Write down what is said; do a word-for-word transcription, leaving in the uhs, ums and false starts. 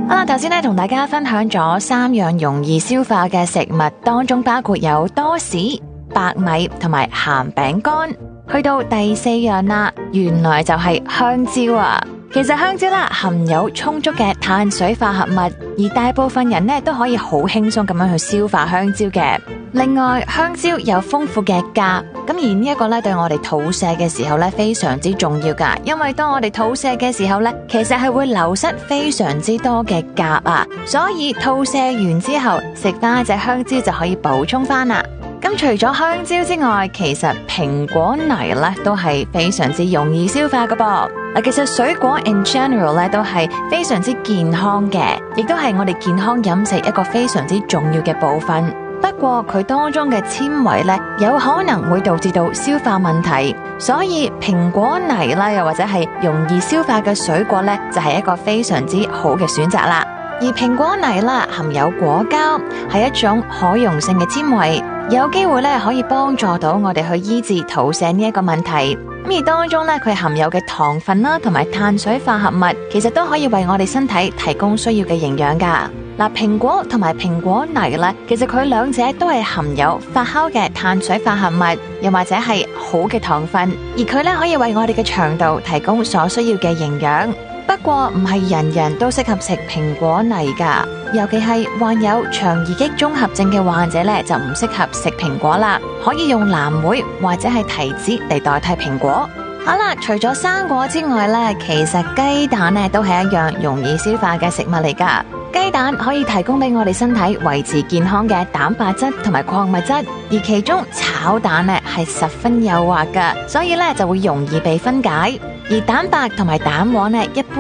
好啦，頭先咧同大家分享咗三樣容易消化嘅食物，當中包括有多士、白米同埋鹹餅乾。去到第四樣啦，原來就係香蕉啊！其實香蕉啦含有充足嘅碳水化合物，而大部分人咧都可以好輕鬆咁樣去消化香蕉嘅。另外，香蕉有豐富嘅鉀，咁而呢一個咧對我哋肚瀉嘅時候咧非常之重要噶，因為當我哋肚瀉嘅時候咧，其實係會流失非常之多嘅鉀啊，所以肚瀉完之後食翻一隻香蕉就可以補充翻啦。咁除咗香蕉之外，其實蘋果泥咧都係非常之容易消化噶噃。嗱，其實水果 in general 咧都係非常之健康嘅，亦都係我哋健康飲食一個非常之重要嘅部分。不過佢當中嘅纖維咧，有可能會導致到消化問題，所以蘋果泥啦，又或者係容易消化嘅水果咧，就係一個非常之好嘅選擇啦。而蘋果泥啦，含有果膠，係一種可溶性嘅纖維，有機會咧可以幫助到我哋去醫治肚瀉呢一個問題。咁而當中咧，佢含有嘅糖分啦，同埋碳水化合物，其實都可以為我哋身體提供需要嘅營養噶。嗱，蘋果同埋蘋果泥咧，其實佢兩者都係含有發酵嘅碳水化合物，又或者係好嘅糖分，而佢咧可以為我哋嘅腸道提供所需要嘅營養。不過唔係人人都適合食蘋果泥噶，尤其係患有腸易激綜合症嘅患者咧，就唔適合食蘋果啦。可以用藍莓或者係提子嚟代替蘋果。好啦，除咗生果之外咧，其實雞蛋咧都係一樣容易消化嘅食物嚟噶。雞蛋可以提供俾我哋身體維持健康嘅蛋白質同埋礦物質，而其中炒蛋咧係十分誘惑噶，所以咧就會容易被分解。而蛋白同埋蛋黃咧一般